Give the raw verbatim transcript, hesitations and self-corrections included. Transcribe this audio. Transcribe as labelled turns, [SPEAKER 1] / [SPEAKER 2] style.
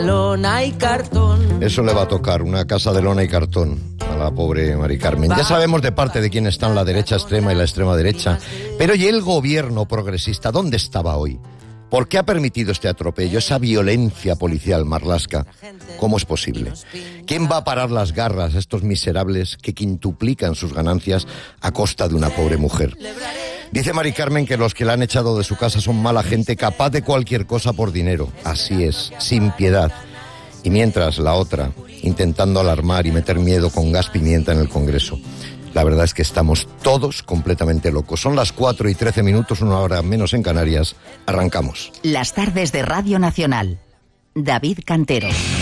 [SPEAKER 1] Lona y cartón.
[SPEAKER 2] Eso le va a tocar, una casa de lona y cartón a la pobre Mari Carmen. Ya sabemos de parte de quién están la derecha extrema y la extrema derecha. Pero ¿y el gobierno progresista? ¿Dónde estaba hoy? ¿Por qué ha permitido este atropello, esa violencia policial, Marlaska? ¿Cómo es posible? ¿Quién va a parar las garras a estos miserables que quintuplican sus ganancias a costa de una pobre mujer? Dice Mari Carmen que los que la han echado de su casa son mala gente, capaz de cualquier cosa por dinero. Así es, sin piedad. Y mientras la otra, intentando alarmar y meter miedo con gas pimienta en el Congreso. La verdad es que estamos todos completamente locos. Son las cuatro y trece minutos, una hora menos en Canarias. Arrancamos.
[SPEAKER 3] Las tardes de Radio Nacional. David Cantero.